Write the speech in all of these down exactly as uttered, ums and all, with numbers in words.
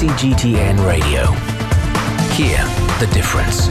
C G T N Radio. Hear the difference.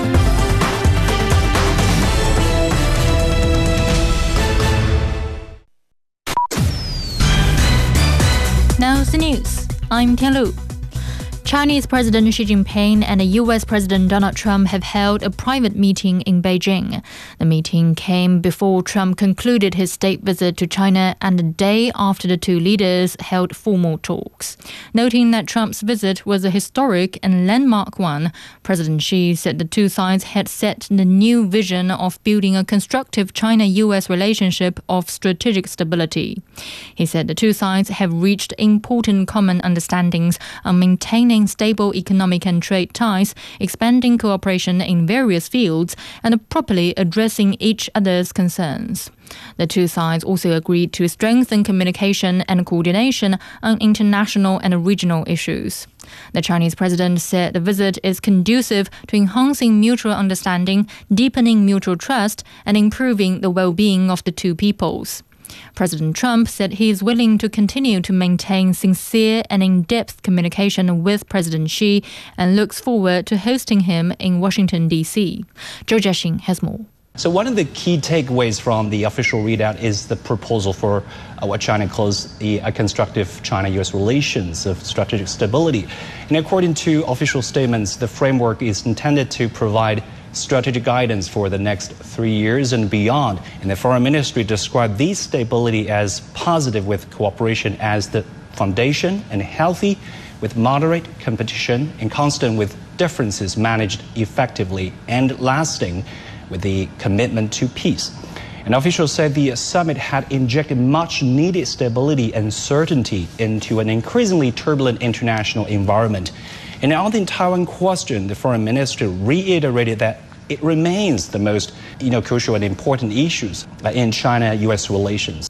Now the news. I'm Tianlu. Chinese President Xi Jinping and U S President Donald Trump have held a private meeting in Beijing. The meeting came before Trump concluded his state visit to China and a day after the two leaders held formal talks. Noting that Trump's visit was a historic and landmark one, President Xi said the two sides had set the new vision of building a constructive China-U S relationship of strategic stability. He said the two sides have reached important common understandings on maintaining stable economic and trade ties, expanding cooperation in various fields, and properly addressing each other's concerns. The two sides also agreed to strengthen communication and coordination on international and regional issues. The Chinese president said the visit is conducive to enhancing mutual understanding, deepening mutual trust, and improving the well-being of the two peoples. President Trump said he is willing to continue to maintain sincere and in-depth communication with President Xi and looks forward to hosting him in Washington, D C Zhou Jiaxing has more. So one of the key takeaways from the official readout is the proposal for uh, what China calls the a constructive China-U S relations of strategic stability. And according to official statements, the framework is intended to provide strategic guidance for the next three years and beyond. And the foreign ministry described this stability as positive, with cooperation as the foundation, and healthy with moderate competition, and constant with differences managed effectively, and lasting with the commitment to peace. And officials said the summit had injected much needed stability and certainty into an increasingly turbulent international environment. And on the Taiwan question, the foreign ministry reiterated that it remains the most you know, crucial and important issues in China-U S relations.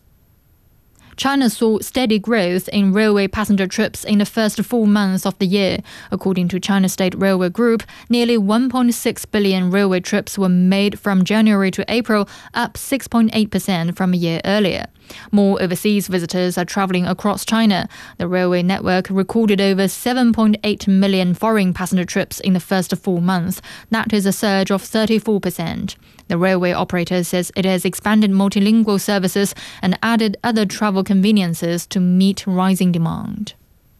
China saw steady growth in railway passenger trips in the first four months of the year. According to China State Railway Group, nearly one point six billion railway trips were made from January to April, up six point eight percent from a year earlier. More overseas visitors are traveling across China. The railway network recorded over seven point eight million foreign passenger trips in the first four months. That is a surge of thirty-four percent. The railway operator says it has expanded multilingual services and added other travel conveniences to meet rising demand.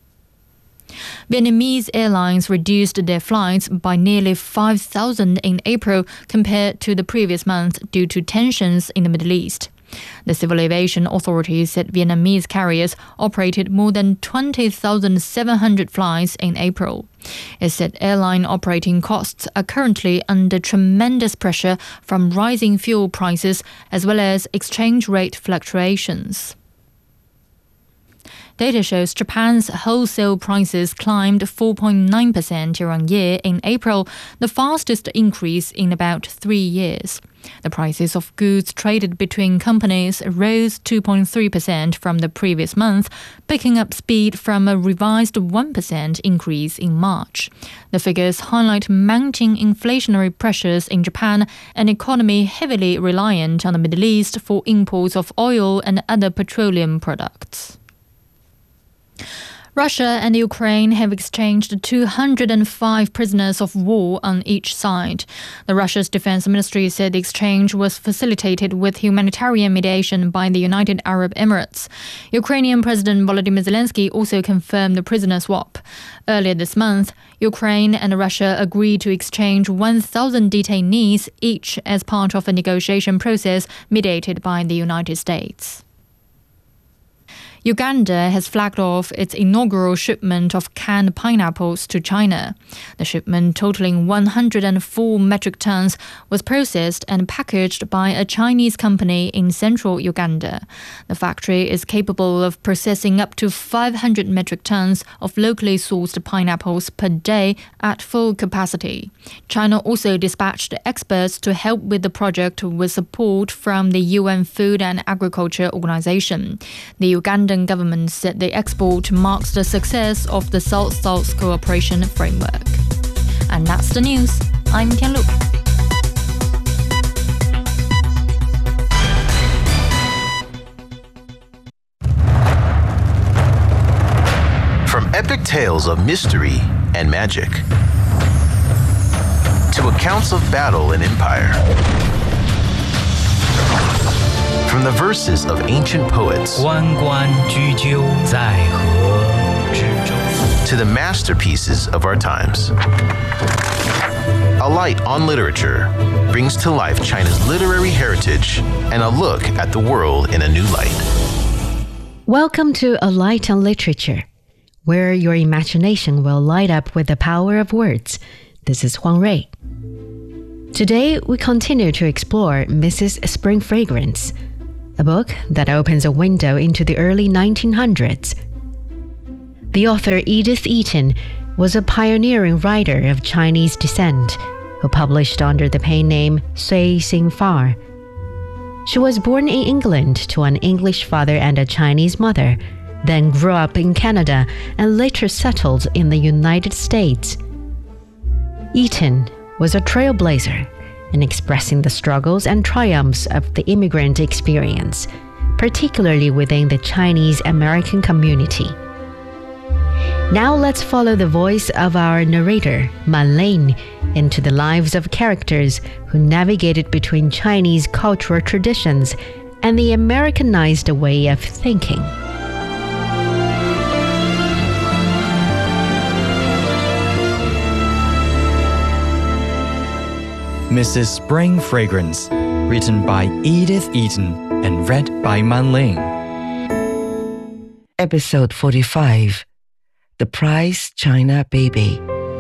Vietnamese airlines reduced their flights by nearly five thousand in April compared to the previous month due to tensions in the Middle East. The Civil Aviation Authority said Vietnamese carriers operated more than twenty thousand seven hundred flights in April. It said airline operating costs are currently under tremendous pressure from rising fuel prices as well as exchange rate fluctuations. Data shows Japan's wholesale prices climbed four point nine percent year-on-year in April, the fastest increase in about three years. The prices of goods traded between companies rose two point three percent from the previous month, picking up speed from a revised one percent increase in March. The figures highlight mounting inflationary pressures in Japan, an economy heavily reliant on the Middle East for imports of oil and other petroleum products. Russia and Ukraine have exchanged two hundred five prisoners of war on each side. The Russia's defense ministry said the exchange was facilitated with humanitarian mediation by the United Arab Emirates. Ukrainian President Volodymyr Zelensky also confirmed the prisoner swap. Earlier this month, Ukraine and Russia agreed to exchange one thousand detainees each as part of a negotiation process mediated by the United States. Uganda has flagged off its inaugural shipment of canned pineapples to China. The shipment, totaling one hundred four metric tons, was processed and packaged by a Chinese company in central Uganda. The factory is capable of processing up to five hundred metric tons of locally sourced pineapples per day at full capacity. China also dispatched experts to help with the project with support from the U N Food and Agriculture Organization. The Ugandan government said the export marks the success of the South-South Cooperation Framework. And that's the news. I'm Tian Lu. From Epic tales of mystery and magic, to accounts of battle and empire. From the verses of ancient poets 关关雎鸠，在河之洲 to the masterpieces of our times. A Light on Literature brings to life China's literary heritage and a look at the world in a new light. Welcome to A Light on Literature, where your imagination will light up with the power of words. This is Huang Rui. Today, we continue to explore Missus Spring Fragrance, a book that opens a window into the early nineteen hundreds. The author Edith Eaton was a pioneering writer of Chinese descent who published under the pen name Sui Xingfar. She was born in England to an English father and a Chinese mother, then grew up in Canada and later settled in the United States. Eaton was a trailblazer in expressing the struggles and triumphs of the immigrant experience, particularly within the Chinese American community. Now let's follow the voice of our narrator, Man Ling, into the lives of characters who navigated between Chinese cultural traditions and the Americanized way of thinking. Missus Spring Fragrance, written by Edith Eaton and read by Man Ling. Episode forty-five. The Prize China Baby.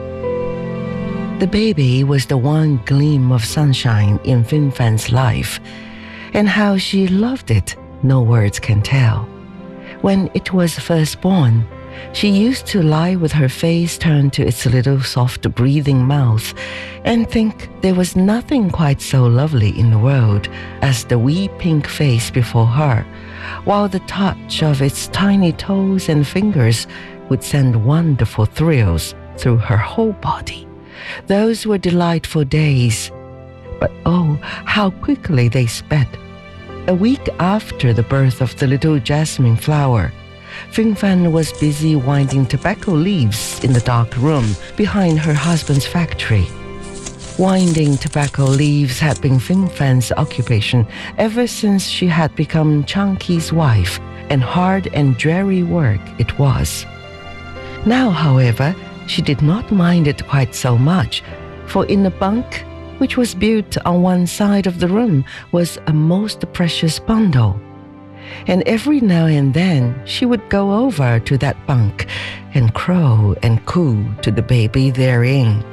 The baby was the one gleam of sunshine in Fin Fan's life, and how she loved it, no words can tell. When it was first born, she used to lie with her face turned to its little soft breathing mouth and think there was nothing quite so lovely in the world as the wee pink face before her, while the touch of its tiny toes and fingers would send wonderful thrills through her whole body. Those were delightful days. But oh, how quickly they sped. A week after the birth of the little jasmine flower, Fin Fan was busy winding tobacco leaves in the dark room behind her husband's factory. Winding tobacco leaves had been Fin Fan's occupation ever since she had become Chang Qi's wife, and hard and dreary work it was. Now, however, she did not mind it quite so much, for in the bunk, which was built on one side of the room, was a most precious bundle. And every now and then she would go over to that bunk and crow and coo to the baby therein.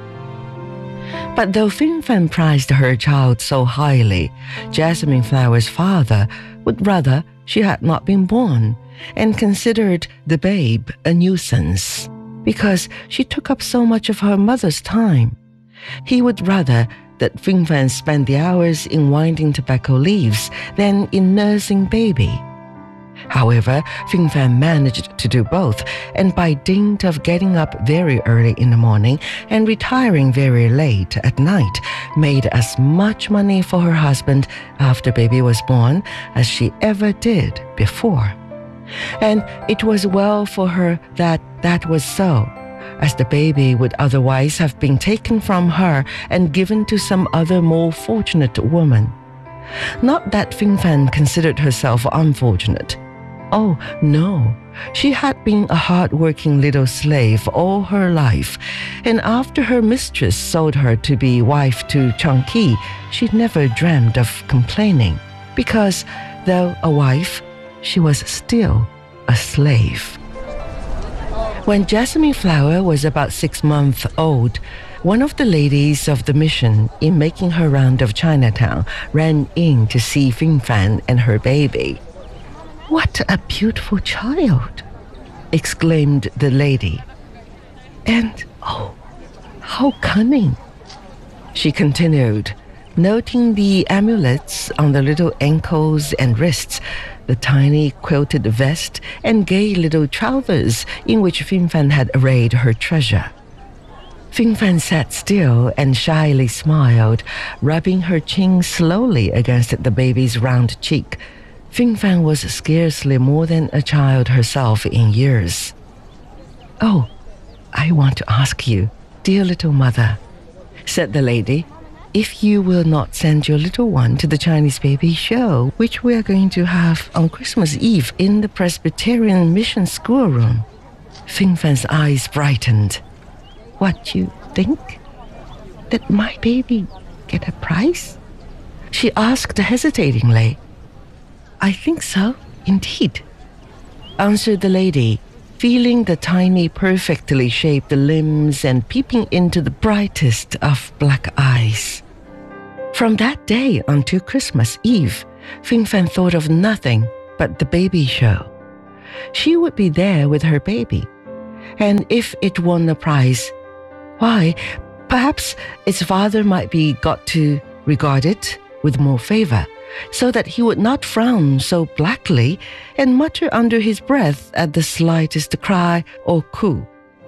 But though Fin Fan prized her child so highly, Jasmine Flower's father would rather she had not been born, and considered the babe a nuisance, because she took up so much of her mother's time. He would rather that Fin Fan spend the hours in winding tobacco leaves than in nursing baby. However, Fin Fan managed to do both, and by dint of getting up very early in the morning and retiring very late at night, made as much money for her husband after baby was born as she ever did before. And it was well for her that that was so, as the baby would otherwise have been taken from her and given to some other more fortunate woman. Not that Fin Fan considered herself unfortunate. Oh, no. She had been a hard-working little slave all her life, and after her mistress sold her to be wife to Chang Qi, she never dreamed of complaining, because, though a wife, she was still a slave. When Jasmine Flower was about six months old, one of the ladies of the mission, in making her round of Chinatown, ran in to see Fin Fan and her baby. "What a beautiful child!" exclaimed the lady. "And, oh, how cunning!" she continued, noting the amulets on the little ankles and wrists, the tiny quilted vest and gay little trousers in which Fin Fan had arrayed her treasure. Fin Fan sat still and shyly smiled, rubbing her chin slowly against the baby's round cheek. Fin Fan was scarcely more than a child herself in years. "Oh, I want to ask you, dear little mother, said the lady, if you will not send your little one to the Chinese baby show, which we are going to have on Christmas Eve in the Presbyterian Mission schoolroom. Fin Fan's eyes brightened. What, you think? That my baby get a prize? She asked hesitatingly. I think so, indeed, answered the lady, feeling the tiny, perfectly shaped limbs and peeping into the brightest of black eyes. From that day until Christmas Eve, Fin Fan thought of nothing but the baby show. She would be there with her baby, and if it won a prize, why, perhaps its father might be got to regard it with more favor, so that he would not frown so blackly and mutter under his breath at the slightest cry or coo.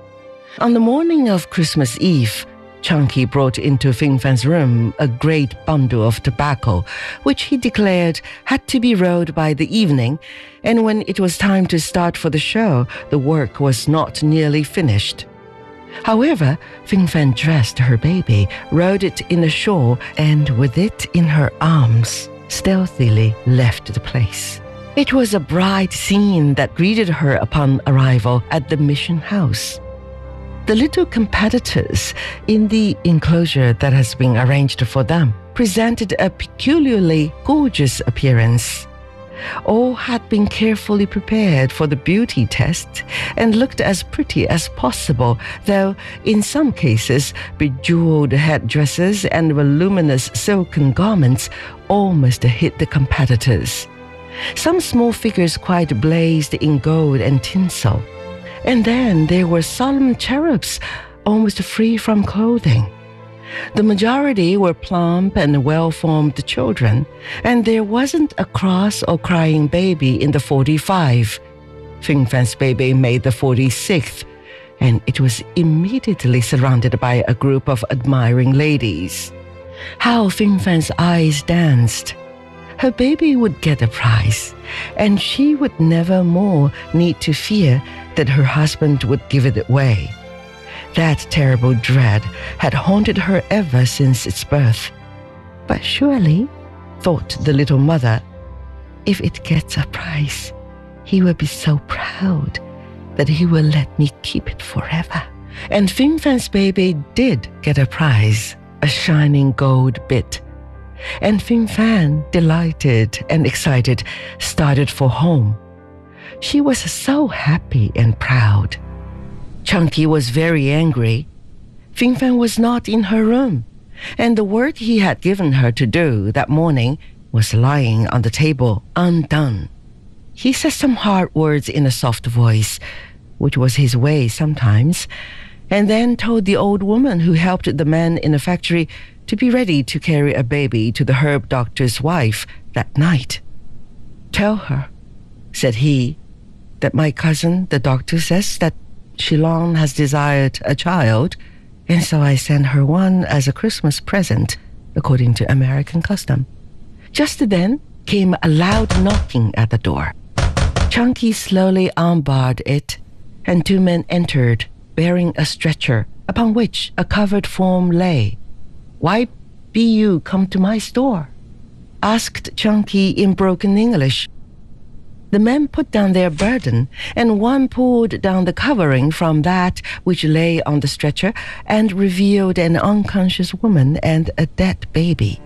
On the morning of Christmas Eve, Chunky brought into Fin Fan's room a great bundle of tobacco, which he declared had to be rolled by the evening, and when it was time to start for the show, the work was not nearly finished. However, Fin Fan dressed her baby, rolled it in a shawl, and with it in her arms, stealthily left the place. It was a bright scene that greeted her upon arrival at the mission house. The little competitors in the enclosure that has been arranged for them presented a peculiarly gorgeous appearance. All had been carefully prepared for the beauty test and looked as pretty as possible, though in some cases bejeweled headdresses and voluminous silken garments almost hid the competitors. Some small figures quite blazed in gold and tinsel. And then there were solemn cherubs, almost free from clothing. The majority were plump and well-formed children, and there wasn't a cross or crying baby in the forty-five. Fin Fan's baby made the forty-sixth, and it was immediately surrounded by a group of admiring ladies. How Fin Fan's eyes danced! Her baby would get a prize, and she would never more need to fear that her husband would give it away. That terrible dread had haunted her ever since its birth. But surely, thought the little mother, if it gets a prize, he will be so proud that he will let me keep it forever. And Fin Fan's baby did get a prize, a shining gold bit. And Fin Fan, delighted and excited, started for home. She was so happy and proud. Chunky was very angry. Fin Fan was not in her room, and the work he had given her to do that morning was lying on the table undone. He said some hard words in a soft voice, which was his way sometimes, and then told the old woman who helped the man in the factory to be ready to carry a baby to the herb doctor's wife that night. Tell her, said he, that my cousin, the doctor, says that she long has desired a child, and so I send her one as a Christmas present, according to American custom. Just then came a loud knocking at the door. Chunky slowly unbarred it, and two men entered, bearing a stretcher, upon which a covered form lay. Why be you come to my store? Asked Chunky in broken English. The men put down their burden, and one pulled down the covering from that which lay on the stretcher and revealed an unconscious woman and a dead baby.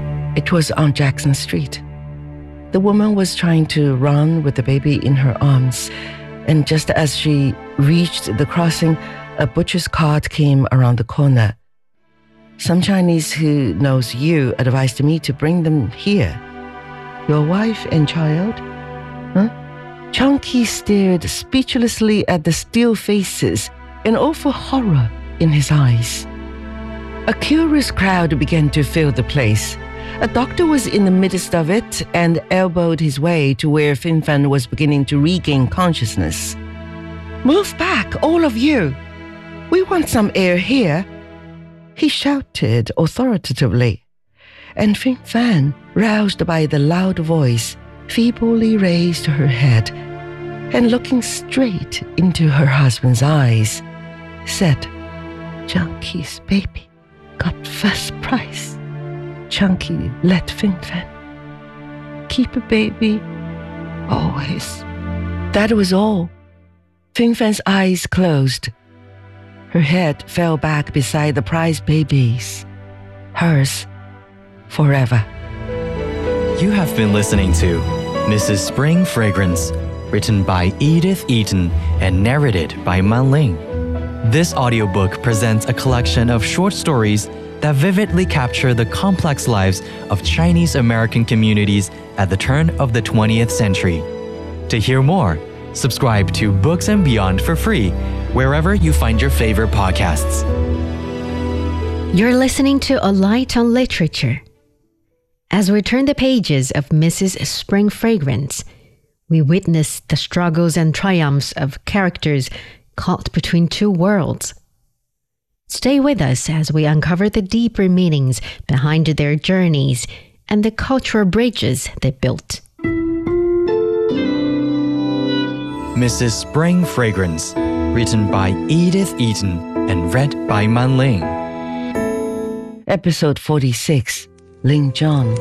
It was on Jackson Street. The woman was trying to run with the baby in her arms, and just as she reached the crossing, a butcher's cart came around the corner. Some Chinese who knows you advised me to bring them here. Your wife and child? Huh? Chunky stared speechlessly at the still faces, an awful horror in his eyes. A curious crowd began to fill the place. A doctor was in the midst of it and elbowed his way to where Fin Fan was beginning to regain consciousness. Move back, all of you! We want some air here, he shouted authoritatively. And Fin Fan, roused by the loud voice, feebly raised her head, and looking straight into her husband's eyes, said, Chunky's baby got first prize. Chunky let Finfan keep a baby always. That was all. Finfan's eyes closed. Her head fell back beside the prize baby's. Hers forever. You have been listening to Missus Spring Fragrance, written by Edith Eaton and narrated by Man Ling. This audiobook presents a collection of short stories that vividly capture the complex lives of Chinese American communities at the turn of the twentieth century. To hear more, subscribe to Books and Beyond for free wherever you find your favorite podcasts. You're listening to A Light on Literature. As we turn the pages of Missus Spring Fragrance, we witness the struggles and triumphs of characters caught between two worlds. Stay with us as we uncover the deeper meanings behind their journeys and the cultural bridges they built. Missus Spring Fragrance, written by Edith Eaton and read by Man Ling. Episode forty-six, Ling Zhong.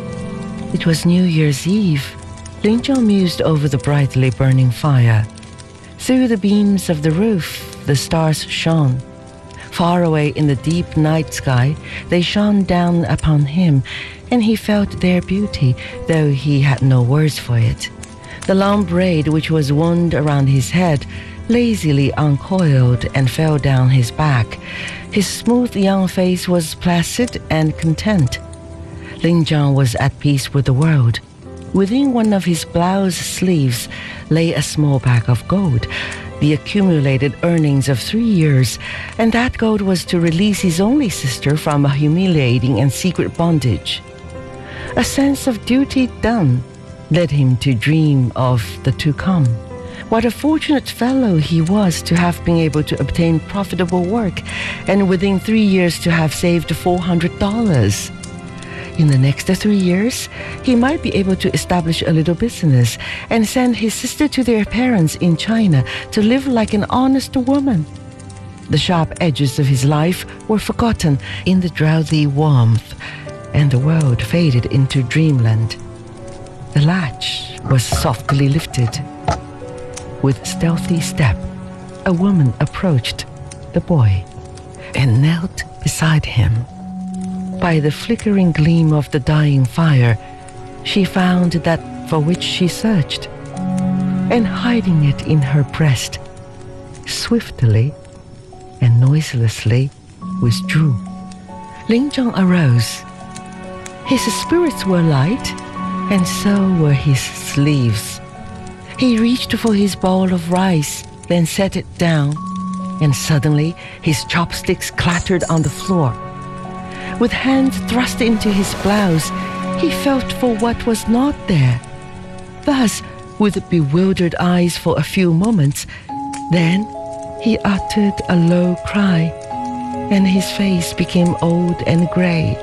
It was New Year's Eve. Ling Zhong mused over the brightly burning fire. Through the beams of the roof, the stars shone. Far away in the deep night sky, they shone down upon him, and he felt their beauty, though he had no words for it. The long braid which was wound around his head lazily uncoiled and fell down his back. His smooth young face was placid and content. Ling Zhong was at peace with the world. Within one of his blouse sleeves lay a small bag of gold, the accumulated earnings of three years, and that gold was to release his only sister from a humiliating and secret bondage. A sense of duty done led him to dream of the to come. What a fortunate fellow he was to have been able to obtain profitable work, and within three years to have saved four hundred dollars. In the next three years, he might be able to establish a little business and send his sister to their parents in China to live like an honest woman. The sharp edges of his life were forgotten in the drowsy warmth, and the world faded into dreamland. The latch was softly lifted. With stealthy step, a woman approached the boy and knelt beside him. By the flickering gleam of the dying fire, she found that for which she searched, and hiding it in her breast, swiftly and noiselessly withdrew. Ling Zhong arose. His spirits were light, and so were his sleeves. He reached for his bowl of rice, then set it down, and suddenly his chopsticks clattered on the floor. With hands thrust into his blouse, he felt for what was not there. Thus, with bewildered eyes for a few moments, then he uttered a low cry, and his face became old and gray.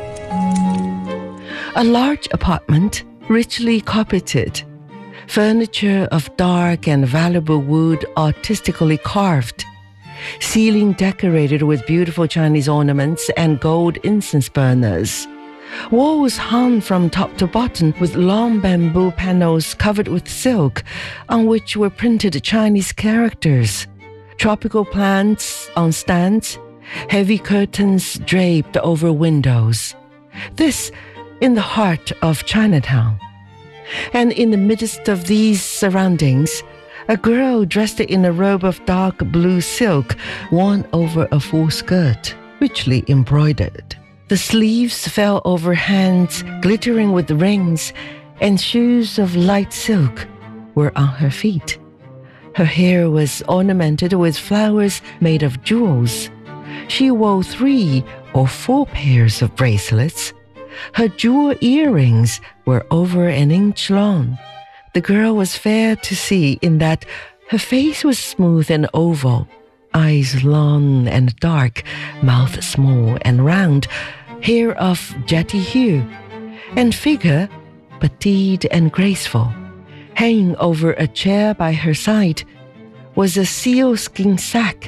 A large apartment, richly carpeted, furniture of dark and valuable wood artistically carved, ceiling decorated with beautiful Chinese ornaments and gold incense burners. Walls hung from top to bottom with long bamboo panels covered with silk, on which were printed Chinese characters. Tropical plants on stands, heavy curtains draped over windows. This in the heart of Chinatown. And in the midst of these surroundings, a girl dressed in a robe of dark blue silk worn over a full skirt, richly embroidered. The sleeves fell over hands glittering with rings, and shoes of light silk were on her feet. Her hair was ornamented with flowers made of jewels. She wore three or four pairs of bracelets. Her jewel earrings were over an inch long. The girl was fair to see in that her face was smooth and oval, eyes long and dark, mouth small and round, hair of jetty hue, and figure petite and graceful. Hanging over a chair by her side was a sealskin sack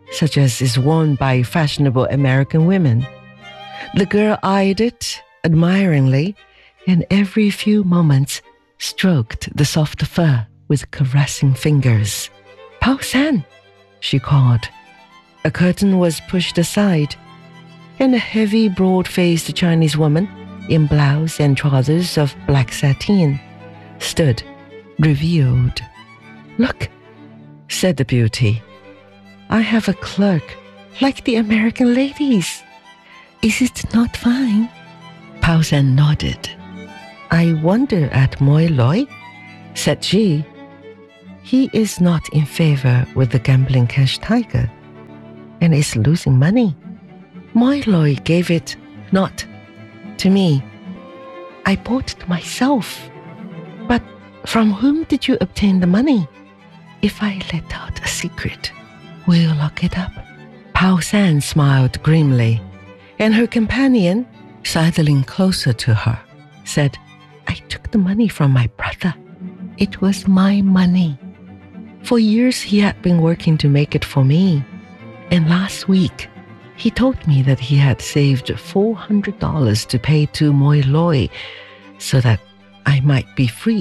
such as is worn by fashionable American women. The girl eyed it admiringly and every few moments stroked the soft fur with caressing fingers. "Pao San," she called. A curtain was pushed aside, and a heavy, broad-faced Chinese woman in blouse and trousers of black satin stood revealed. "Look," said the beauty. "I have a clerk like the American ladies. Is it not fine?" Pao San nodded. "I wonder at Moi Loi," said she. "He is not in favor with the gambling cash tiger and is losing money. Moi Loi gave it not to me. I bought it myself. But from whom did you obtain the money? If I let out a secret, will you lock it up?" Pao San smiled grimly, and her companion, sidling closer to her, said, "I took the money from my brother. It was my money. For years he had been working to make it for me, and last week he told me that he had saved four hundred dollars to pay to Moi Loi so that I might be free.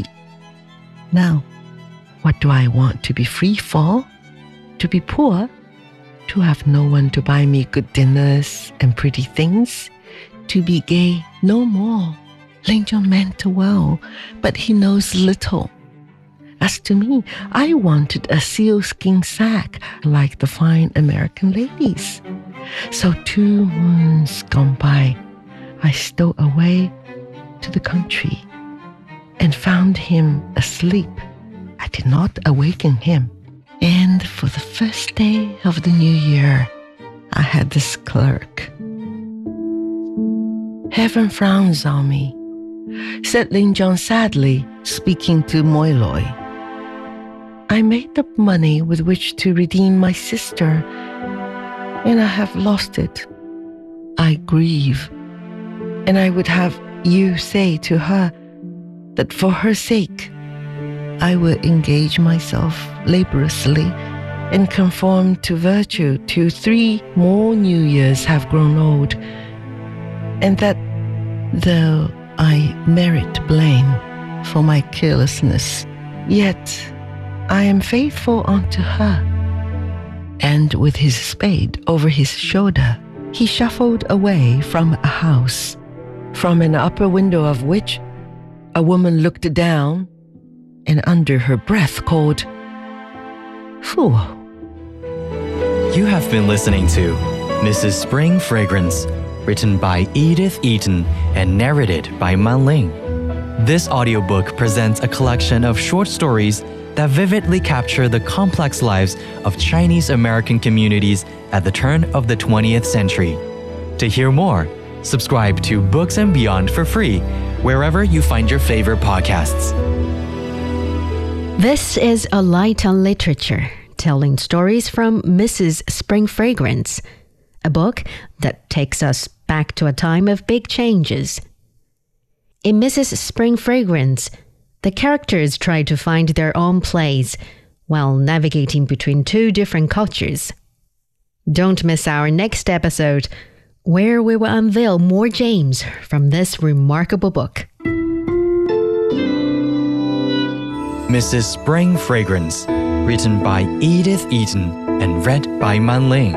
Now, what do I want to be free for? To be poor? To have no one to buy me good dinners and pretty things? To be gay no more. Lin Zhong meant well, but he knows little. As to me, I wanted a sealskin sack like the fine American ladies. So two moons gone by, I stole away to the country and found him asleep. I did not awaken him. And for the first day of the new year, I had this clerk. Heaven frowns on me, said Lin Zhong sadly, speaking to Moi Loi. I made up money with which to redeem my sister, and I have lost it. I grieve, and I would have you say to her that for her sake, I will engage myself laboriously and conform to virtue till three more New Years have grown old, and that though I merit blame for my carelessness, yet I am faithful unto her. And with his spade over his shoulder, he shuffled away from a house, from an upper window of which a woman looked down and under her breath called, "Fool." You have been listening to Missus Spring Fragrance, written by Edith Eaton and narrated by Man Ling. This audiobook presents a collection of short stories that vividly capture the complex lives of Chinese American communities at the turn of the twentieth century. To hear more, subscribe to Books and Beyond for free wherever you find your favorite podcasts. This is A Light on Literature, telling stories from Missus Spring Fragrance, a book that takes us back to a time of big changes. In Missus Spring Fragrance, the characters try to find their own place while navigating between two different cultures. Don't miss our next episode, where we will unveil more gems from this remarkable book. Missus Spring Fragrance, written by Edith Eaton and read by Man Ling.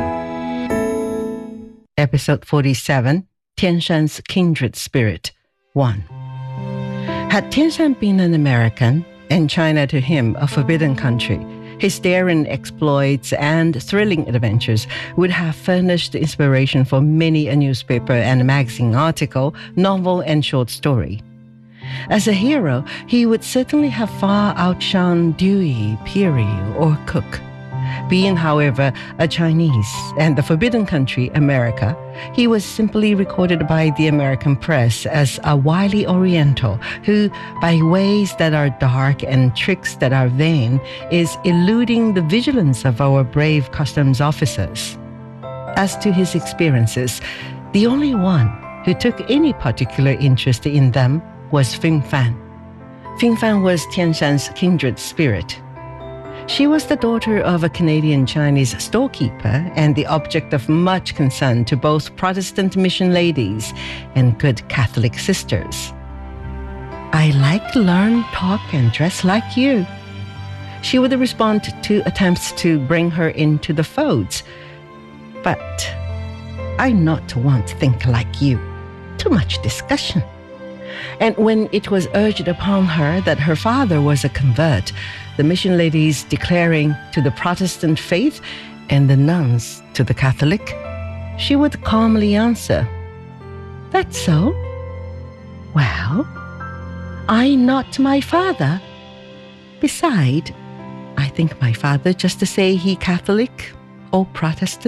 Episode forty-seven, Tianshan's Kindred Spirit, one. Had Tianshan been an American, and China to him a forbidden country, his daring exploits and thrilling adventures would have furnished inspiration for many a newspaper and magazine article, novel, and short story. As a hero, he would certainly have far outshone Dewey, Peary, or Cook. Being, however, a Chinese and the forbidden country, America, he was simply recorded by the American press as a wily Oriental who, by ways that are dark and tricks that are vain, is eluding the vigilance of our brave customs officers. As to his experiences, the only one who took any particular interest in them was Fing Fan. Fing Fan was Tianshan's kindred spirit. She was the daughter of a Canadian-Chinese storekeeper and the object of much concern to both Protestant mission ladies and good Catholic sisters. "I like, learn, talk, and dress like you," she would respond to attempts to bring her into the folds. "But I not want to think like you. Too much discussion." And when it was urged upon her that her father was a convert, the mission ladies declaring to the Protestant faith and the nuns to the Catholic, she would calmly answer, "That's so? Well, I not my father. Beside, I think my father just to say he Catholic or Protestant